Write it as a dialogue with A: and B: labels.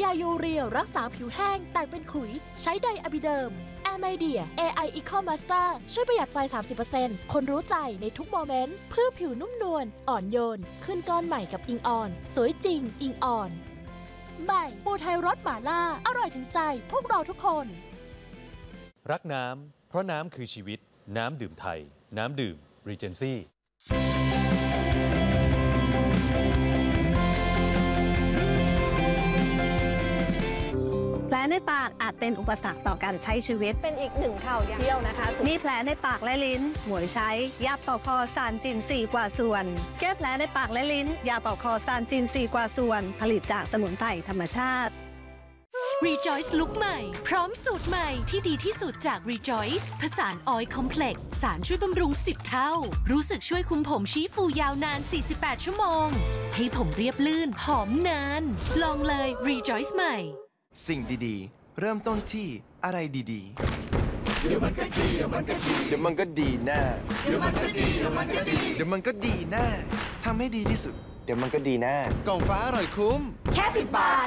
A: ยูเรียรักษาผิวแห้งแต่เป็นขุยใช้ไดอะบิเดิมแอร์ไมเดีย AI Eco Master ช่วยประหยัดไฟ 30% คนรู้ใจในทุกโมเมนต์เพื่อผิวนุ่มนวลอ่อนโยนขึ้นก้อนใหม่กับอิงออนสวยจริงอิงออนใหม่ปูไทยรสหม่าล่าอร่อยถึงใจพวกเราทุกคน
B: รักน้ำเพราะน้ำคือชีวิตน้ำดื่มไทยน้ำดื่ม Regency
C: แผลในปากอาจเป็นอุปสรรคต่อการใช้ชีวิต
D: เป็นอีกหนึ่งข่าวเที่ยวนะคะ
C: มีแผลในปากและลิ้นหมวยใช้ยาปอกคอซานจิน4 กว่าส่วนแก้แผลในปากและลิ้นยาปอกคอซานจิน4 กว่าส่วนผลิตจากสมุนไพรธรรมชาติ
E: Rejoice ลุคใหม่พร้อมสูตรใหม่ที่ดีที่สุดจาก Rejoice ผสานออยล์คอมเพล็กซ์สารช่วยบำรุง10 เท่ารู้สึกช่วยคุมผมชี้ฟูยาวนาน48 ชั่วโมงให้ผมเรียบลื่นหอมนานลองเลย Rejoice ใหม่
F: สิ่งดีๆเริ่มต้นที่อะไรดีๆเดี๋ยวมันก็ดีเดี๋ยวมันก็ดีเดี๋ยวมันก็ดีแน่เดี๋ยวมันก็ดีเดี๋ยวมันก็ดีเดี๋ยวมันก็ดีแน่ทำให้ดีที่สุดเดี๋ยวมันก็ดีแน่กล่องฟ้าอร่อยคุ้ม
A: แค่10 บาท